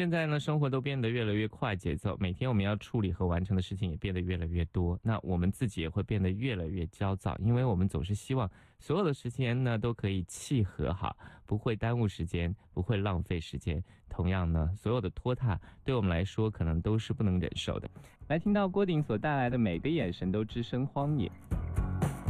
现在呢，生活都变得越来越快节奏，每天我们要处理和完成的事情也变得越来越多，那我们自己也会变得越来越焦躁，因为我们总是希望所有的时间呢都可以契合好，不会耽误时间，不会浪费时间。同样呢，所有的拖沓对我们来说可能都是不能忍受的。来听到郭顶所带来的每个眼神都只身荒野。